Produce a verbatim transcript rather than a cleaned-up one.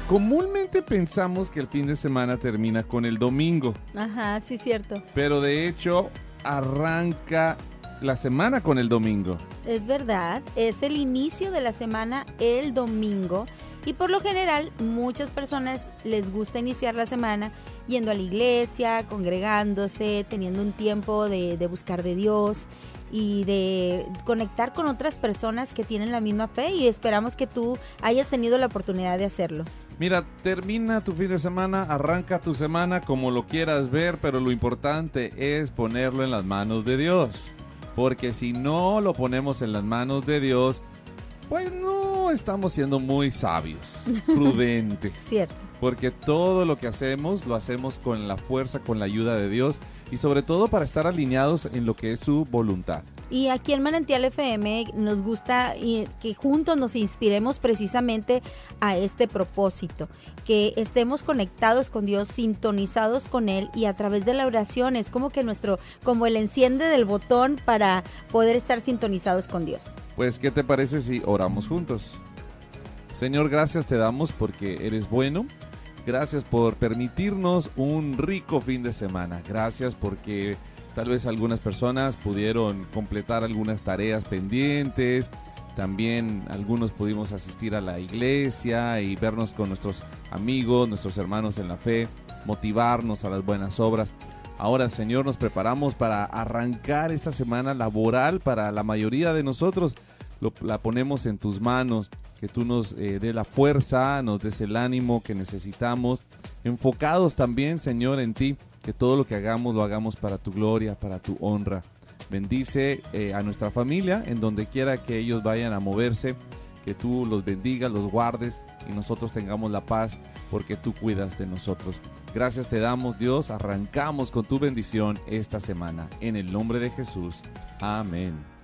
Comúnmente pensamos que el fin de semana termina con el domingo. Ajá, sí, cierto. Pero de hecho, arranca la semana con el domingo. Es verdad, es el inicio de la semana el domingo y por lo general muchas personas les gusta iniciar la semana yendo a la iglesia, congregándose, teniendo un tiempo de, de buscar de Dios y de conectar con otras personas que tienen la misma fe, y esperamos que tú hayas tenido la oportunidad de hacerlo. Mira, termina tu fin de semana, arranca tu semana como lo quieras ver, pero lo importante es ponerlo en las manos de Dios. Porque si no lo ponemos en las manos de Dios, pues no estamos siendo muy sabios, prudentes. Cierto. Porque todo lo que hacemos, lo hacemos con la fuerza, con la ayuda de Dios y sobre todo para estar alineados en lo que es su voluntad. Y aquí en Manantial F M nos gusta que juntos nos inspiremos precisamente a este propósito, que estemos conectados con Dios, sintonizados con Él, y a través de la oración es como que nuestro, como el enciende del botón para poder estar sintonizados con Dios. Pues, ¿qué te parece si oramos juntos? Señor, gracias te damos porque eres bueno. Gracias por permitirnos un rico fin de semana. Gracias porque tal vez algunas personas pudieron completar algunas tareas pendientes. También algunos pudimos asistir a la iglesia y vernos con nuestros amigos, nuestros hermanos en la fe, motivarnos a las buenas obras. Ahora, Señor, nos preparamos para arrancar esta semana laboral para la mayoría de nosotros. Lo, la ponemos en tus manos, que tú nos eh, dé la fuerza, nos des el ánimo que necesitamos, enfocados también, Señor, en ti, que todo lo que hagamos lo hagamos para tu gloria, para tu honra. Bendice eh, a nuestra familia, en donde quiera que ellos vayan a moverse, que tú los bendigas, los guardes y nosotros tengamos la paz, porque tú cuidas de nosotros. Gracias te damos, Dios, arrancamos con tu bendición esta semana, en el nombre de Jesús. Amén.